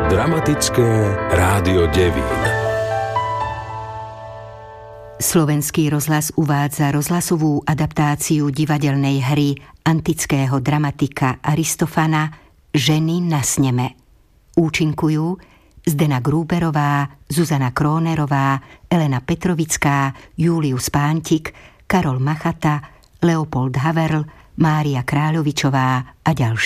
Dramatické rádio Devín. Slovenský rozhlas uvádza rozhlasovú adaptáciu divadelnej hry antického dramatika Aristofana Ženy na sneme. Účinkujú Zdena Grúberová, Zuzana Krónerová, Elena Petrovická, Julius Pántik, Karol Machata, Leopold Haverl, Mária Kráľovičová a ďalší.